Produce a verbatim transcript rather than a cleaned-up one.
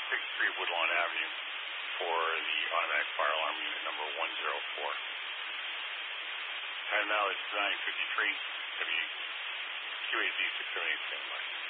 sixty-three Woodlawn Avenue for the automatic fire alarm unit number one zero four. And now it's nine fifty-three, W Q A Z six seven eight standby.